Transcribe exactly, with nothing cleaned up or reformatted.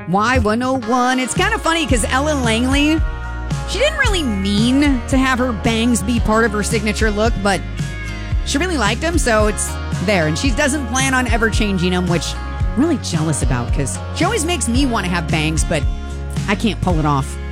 Y one oh one. It's kind of funny because Ellen Langley, she didn't really mean to have her bangs be part of her signature look, but she really liked them, so it's there. And she doesn't plan on ever changing them, which I'm really jealous about because she always makes me want to have bangs, but I can't pull it off.